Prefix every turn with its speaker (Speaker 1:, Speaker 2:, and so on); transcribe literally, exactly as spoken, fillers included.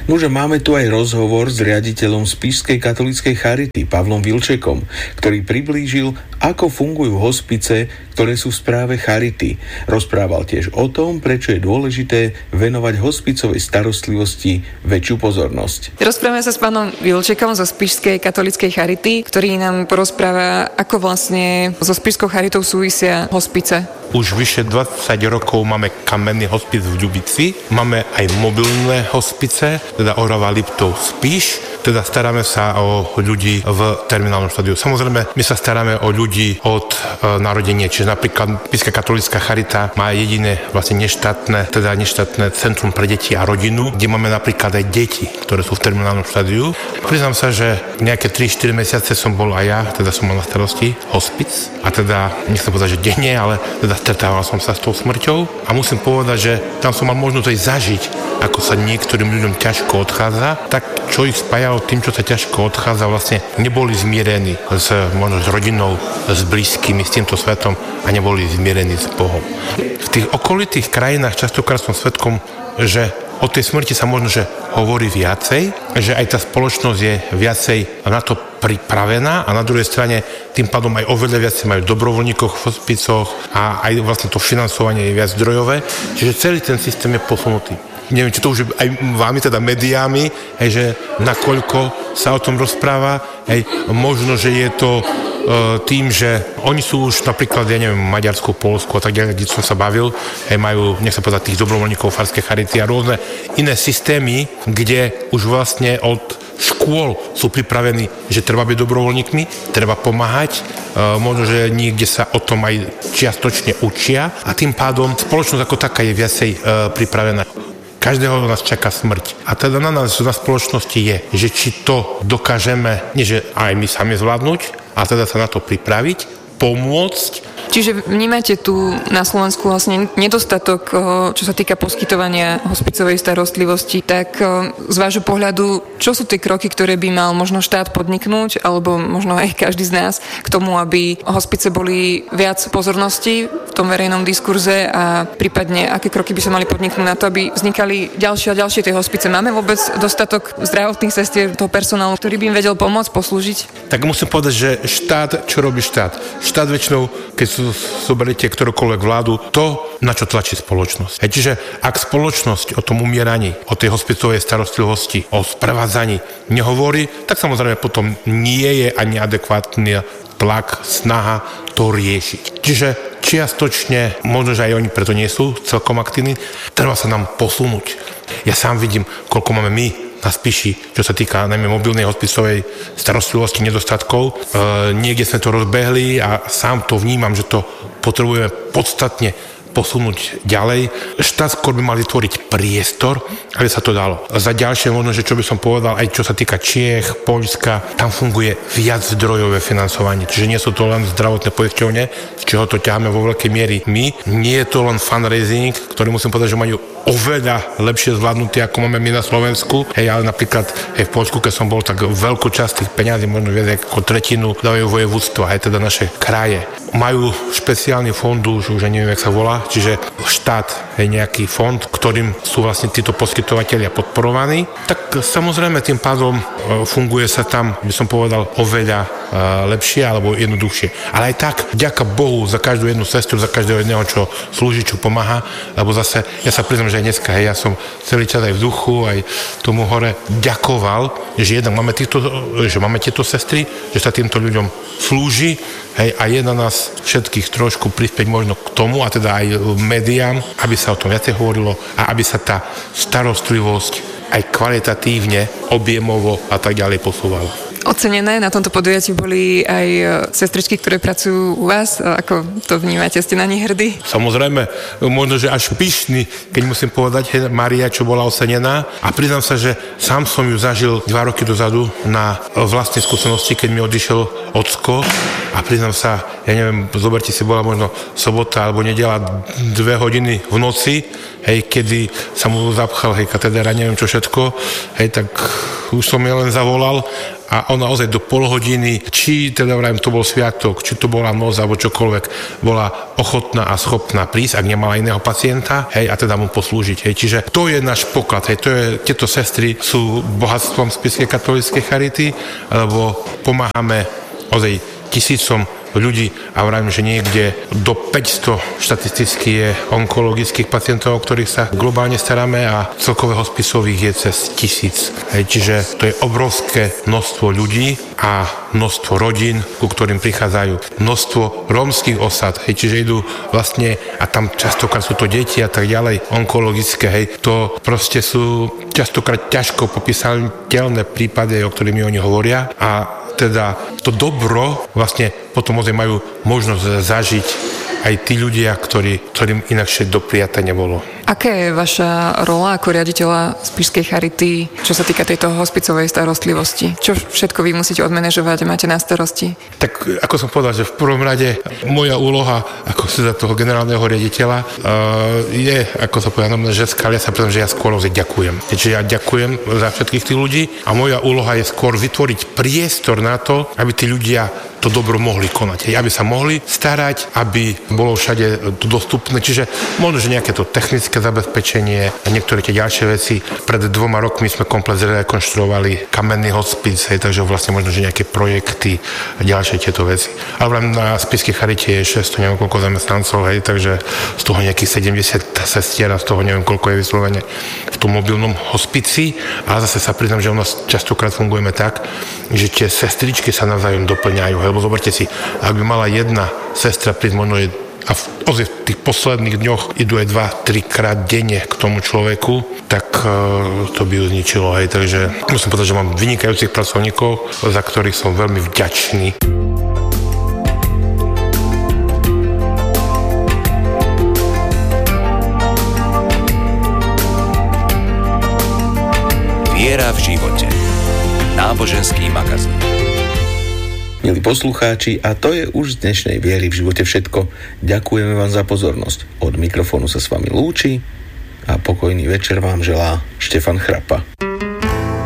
Speaker 1: Nože máme tu aj rozhovor s riaditeľom Spišskej katolíckej charity Pavlom Vilčekom, ktorý priblížil, ako fungujú hospice, ktoré sú v správe charity. Rozprával tiež o tom, prečo je dôležité venovať hospicovej starostlivosti väčšiu pozornosť.
Speaker 2: Rozprávame sa s pánom Vilčekom zo Spišskej katolíckej charity, ktorý nám porozpráva, ako vlastne so Spišskou charitou súvisia hospice.
Speaker 3: Už vyše dvadsať rokov máme kamenný hospic v Ľubici, máme aj mobilné hospice, teda Orava, Liptov, Spiš, teda staráme sa o ľudí v terminálnom štádiu. Samozrejme, my sa staráme o ľudí od e, narodenia, čiže napríklad Spišská katolícka charita má jediné vlastne neštátne, teda neštátne centrum pre deti a rodinu, kde máme napríklad aj deti, ktoré sú v terminálnom štádiu. Priznám sa, že nejaké tri štyri mesiace som bol aj ja, teda som mal na starosti hospic a teda, nechcem povedať, že denne, ale teda stretával som sa s tou smrťou a musím povedať, že tam som mal možnosť aj zažiť, ako sa niektorým ľuďom ťažko odchádza, tak čo ich spájalo tým, čo sa ťažko odchádza, vlastne neboli zmierení s, možno s rodinou, s blízkymi, s týmto svetom a neboli zmierení s Bohom. V tých okolitých krajinách častokrát som svedkom, že o tej smrti sa možno, že hovorí viacej, že aj tá spoločnosť je viacej na to pripravená a na druhej strane tým pádom aj oveľa viacej majú dobrovoľníkov v hospicoch a aj vlastne to financovanie je viac zdrojové, čiže celý ten systém je posunutý. Neviem, či to už aj vámi, teda médiami, hej, že nakoľko sa o tom rozpráva, hej, možno, že je to e, tým, že oni sú už napríklad, ja neviem, Maďarsku, Poľsku a tak ďalej, kde som sa bavil, hej, majú, nech sa povedať, tých dobrovoľníkov farskej charity a rôzne iné systémy, kde už vlastne od škôl sú pripravení, že treba byť dobrovoľníkmi, treba pomáhať, e, možno, že niekde sa o tom aj čiastočne učia a tým pádom spoločnosť ako taká je viacej e, pripravená. Každého nás čaká smrť. A teda na nás, na spoločnosti je, že či to dokážeme, nie že aj my sami zvládnuť, a teda sa na to pripraviť, pomôcť.
Speaker 2: Čiže vnímate tu na Slovensku vlastne nedostatok, čo sa týka poskytovania hospicovej starostlivosti, tak z vášho pohľadu, čo sú tie kroky, ktoré by mal možno štát podniknúť, alebo možno aj každý z nás k tomu, aby hospice boli viac pozornosti v tom verejnom diskurze a prípadne aké kroky by sa mali podniknúť na to, aby vznikali ďalšie a ďalšie tie hospice. Máme vôbec dostatok zdravotných sestier, toho personálu, ktorý by im vedel pomôcť, poslúžiť?
Speaker 3: Tak musím povedať, že štát, čo robí štát? Štát väčšinou, keď zoberiete ktorúkoľvek vládu, to, na čo tlačí spoločnosť. Hej, čiže ak spoločnosť o tom umieraní, o tej hospicovej starostlivosti, o sprevádzaní nehovorí, tak samozrejme potom nie je ani adekvátny tlak, snaha to riešiť. Čiže čiastočne, možno, že aj oni preto nie sú celkom aktívni, treba sa nám posunúť. Ja sám vidím, koľko máme my na Spiši, čo sa týka najmä mobilnej hospicovej starostlivosti nedostatkov. E, niekde sme to rozbehli a sám to vnímam, že to potrebujeme podstatne posunúť ďalej. Štát skôr by mali tvoriť priestor, aby sa to dalo. Za ďalšie možno, že čo by som povedal, aj čo sa týka Čiech, Poľska, tam funguje viac zdrojové financovanie. Čiže nie sú to len zdravotné poisťovne, z čoho to ťaháme vo veľkej miery my. Nie je to len fundraising, ktorý musím povedať, že majú oveľa lepšie zvládnuté, ako máme my na Slovensku. Hej, ale napríklad hej, v Poľsku, keď som bol, tak veľkú časť tých peňazí, možno viac ako tretinu, dávajú vojevúdstva, aj teda naše kraje. Majú špeciálny fond, už, už neviem, jak sa volá, čiže štát je nejaký fond, ktorým sú vlastne títo poskytovatelia podporovaní. Tak samozrejme tým pádom funguje sa tam, by som povedal, oveľa lepšie alebo jednoduchšie. Ale aj tak, vďaka Bohu za každú jednu sestru, za každého jedného, čo slúži, čo pomáha, lebo zase, ja sa priznám, že aj dneska, hej, ja som celý čas aj v duchu, aj tomu hore ďakoval, že jednak máme, týchto, že máme tieto sestry, že sa týmto ľuďom slúži, hej, a je na nás všetkých trošku prispieť možno k tomu, a teda aj médiám, aby sa o tom viacej hovorilo a aby sa tá starostlivosť aj kvalitatívne, objemovo a tak ďalej posúvala.
Speaker 2: Ocenené na tomto podujatí boli aj sestričky, ktoré pracujú u vás. Ako to vnímate? Ste na nich hrdí?
Speaker 3: Samozrejme, možno, že až pyšný, keď musím povedať, hej, Mária, čo bola ocenená. A priznám sa, že sám som ju zažil dva roky dozadu na vlastnej skúsenosti, keď mi odišiel ocko. A priznám sa, ja neviem, zoberte si, bola možno sobota alebo nedeľa dve hodiny v noci, hej, kedy sa mu zapchal, hej, katedra, neviem čo všetko, hej, tak už som je len zavolal a on naozaj do pol hodiny, či teda vrajím, to bol sviatok, či to bola noc alebo čokoľvek, bola ochotná a schopná prísť, ak nemala iného pacienta, hej, a teda mu poslúžiť, hej. Čiže to je náš poklad, hej, to je, tieto sestry sú bohatstvom Spišskej katolíckej charity, lebo pomáhame ozaj tisícom ľudí a vravím, že niekde do päťsto štatisticky je onkologických pacientov, o ktorých sa globálne staráme a celkové hospisových je cez tisíc. Hej, čiže to je obrovské množstvo ľudí a množstvo rodín, ku ktorým prichádzajú. Množstvo rómskych osad, hej, čiže idú vlastne a tam častokrát sú to deti a tak ďalej, onkologické, hej, to proste sú častokrát ťažko popísateľné prípady, o ktorých mi oni hovoria a teda to dobro vlastne potom ozaj majú možnosť zažiť aj tí ľudia, ktorí, ktorým inakšie dopriata nebolo.
Speaker 2: Aká je vaša rola ako riaditeľa Spišskej charity, čo sa týka tejto hospicovej starostlivosti? Čo všetko vy musíte odmanažovať a máte na starosti?
Speaker 3: Tak ako som povedal, že v prvom rade moja úloha ako za toho generálneho riaditeľa uh, je, ako sa povedal, že skália sa, pretože ja skôr ďakujem. Čiže ja ďakujem za všetkých tých ľudí a moja úloha je skôr vytvoriť priestor na to, aby tí ľudia to dobro mohli konať. Aby sa mohli starať, aby bolo všade dostupné. Čiže možno, že nejaké to technické zabezpečenie a niektoré tie ďalšie veci. Pred dvoma rokmi sme komplet zrekonštruovali kamenný hospic, hej, takže vlastne možno, že nejaké projekty a ďalšie tieto veci. Ale na Spišskej charite je šesťsto neviem koľko zamestnancov, hej, takže z toho nejakých sedemdesiat sestier a z toho neviem koľko je vyslovene v tom mobilnom hospici. A zase sa priznám, že u nás častokrát fungujeme tak, že tie sestričky sa navzájom doplňajú, hej, lebo zoberte si, ak by mala jedna sestra prísť možno je a v, ozaj v tých posledných dňoch idú aj dva, tri krát denne k tomu človeku, tak uh, to by ju zničilo. Hej. Takže musím povedať, že mám vynikajúcich pracovníkov, za ktorých som veľmi vďačný.
Speaker 4: Viera v živote. Náboženský magazín.
Speaker 1: Milí poslucháči, a to je už z dnešnej Viery v živote všetko. Ďakujeme vám za pozornosť. Od mikrofónu sa s vami lúči a pokojný večer vám želá Štefan Chrapa.